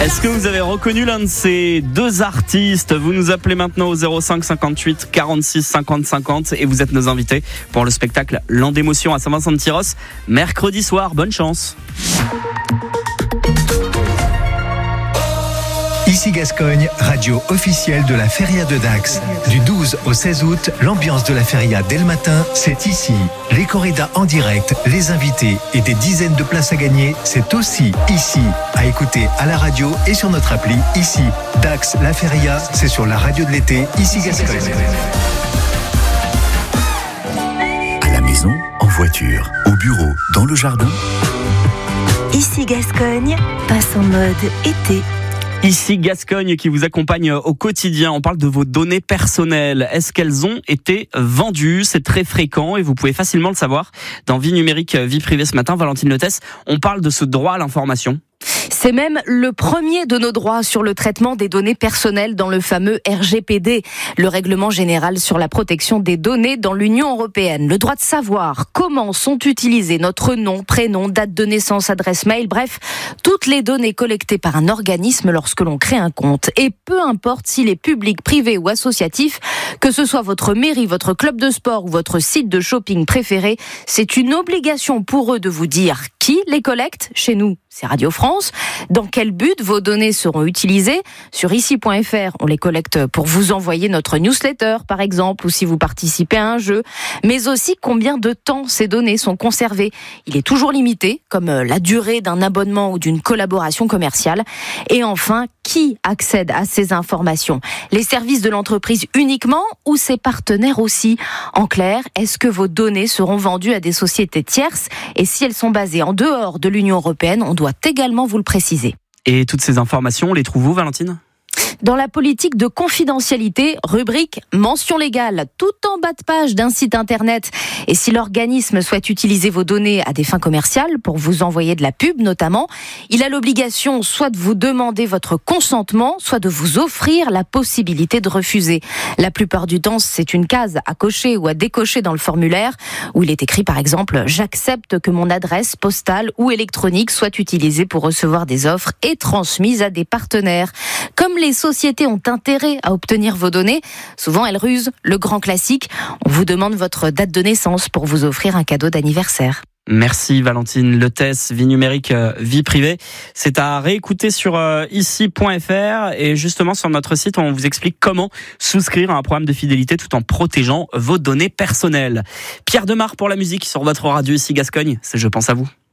Est-ce que vous avez reconnu l'un de ces deux artistes? Vous nous appelez maintenant au 05 58 46 50 50 et vous êtes nos invités pour le spectacle L'An d'émotion à Saint-Vincent-de-Tyrosse, mercredi soir. Bonne chance. Ici Gascogne, radio officielle de la Feria de Dax. Du 12 au 16 août, l'ambiance de la Feria dès le matin, c'est ici. Les corridas en direct, les invités et des dizaines de places à gagner, c'est aussi ici. À écouter à la radio et sur notre appli, ici. Dax, la Feria, c'est sur la radio de l'été, ici Gascogne. À la maison, en voiture, au bureau, dans le jardin. Ici Gascogne, passe en mode été. Ici Gascogne qui vous accompagne au quotidien. On parle de vos données personnelles. Est-ce qu'elles ont été vendues? C'est très fréquent et vous pouvez facilement le savoir. Dans Vie numérique, vie privée ce matin, Valentine Letès, on parle de ce droit à l'information. C'est même le premier de nos droits sur le traitement des données personnelles dans le fameux RGPD, le règlement général sur la protection des données dans l'Union européenne. Le droit de savoir comment sont utilisés notre nom, prénom, date de naissance, adresse mail, bref, toutes les données collectées par un organisme lorsque l'on crée un compte. Et peu importe s'il est public, privé ou associatif, que ce soit votre mairie, votre club de sport ou votre site de shopping préféré, c'est une obligation pour eux de vous dire qui les collecte. Chez nous, c'est Radio France. Dans quel but vos données seront utilisées? Sur ici.fr, on les collecte pour vous envoyer notre newsletter, par exemple, ou si vous participez à un jeu. Mais aussi combien de temps ces données sont conservées. Il est toujours limité, comme la durée d'un abonnement ou d'une collaboration commerciale. Et enfin, qui accède à ces informations? Les services de l'entreprise uniquement ou ses partenaires aussi? En clair, est-ce que vos données seront vendues à des sociétés tierces? Et si elles sont basées en dehors de l'Union européenne, on doit également vous le préciser. Et toutes ces informations, on les trouve où, Valentine ? Dans la politique de confidentialité, rubrique mention légale, tout en bas de page d'un site internet. Et si l'organisme souhaite utiliser vos données à des fins commerciales, pour vous envoyer de la pub notamment, il a l'obligation soit de vous demander votre consentement, soit de vous offrir la possibilité de refuser. La plupart du temps, c'est une case à cocher ou à décocher dans le formulaire, où il est écrit par exemple « J'accepte que mon adresse postale ou électronique soit utilisée pour recevoir des offres et transmise à des partenaires ». Comme les sociétés ont intérêt à obtenir vos données, souvent elles rusent. Le grand classique, on vous demande votre date de naissance pour vous offrir un cadeau d'anniversaire. Merci Valentine Letès, vie numérique, vie privée. C'est à réécouter sur ici.fr et justement sur notre site, on vous explique comment souscrire à un programme de fidélité tout en protégeant vos données personnelles. Pierre Demar pour la musique sur votre radio ici Gascogne, c'est Je pense à vous.